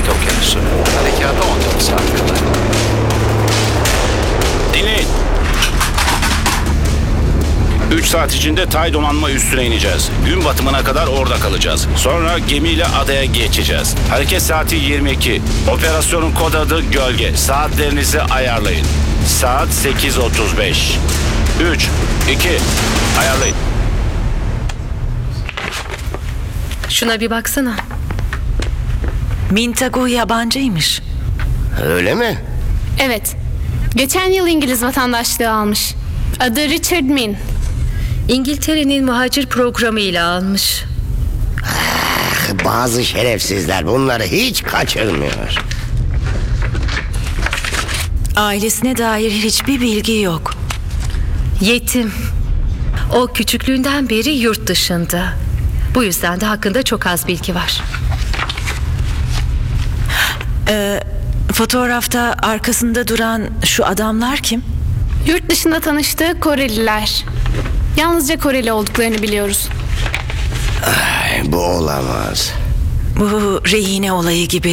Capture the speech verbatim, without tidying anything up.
Atlantik Okyanusu. Harekata on dört saat kadar. Dinleyin. üç saat içinde Tay donanma üstüne ineceğiz. Gün batımına kadar orada kalacağız. Sonra gemiyle adaya geçeceğiz. Hareket saati yirmi iki. Operasyonun kod adı Gölge. Saatlerinizi ayarlayın. Saat sekiz otuz beş. üç, iki, ayarlayın. Şuna bir baksana. Mintagu yabancıymış. Öyle mi? Evet. Geçen yıl İngiliz vatandaşlığı almış. Adı Richard Min. İngiltere'nin muhacir programı ile almış. Bazı şerefsizler bunları hiç kaçırmıyor. Ailesine dair hiçbir bilgi yok. Yetim. O küçüklüğünden beri yurt dışında. Bu yüzden de hakkında çok az bilgi var. Ee, fotoğrafta arkasında duran şu adamlar kim? Yurt dışında tanıştığı Koreliler. Yalnızca Koreli olduklarını biliyoruz. Bu olamaz. Bu rehine olayı gibi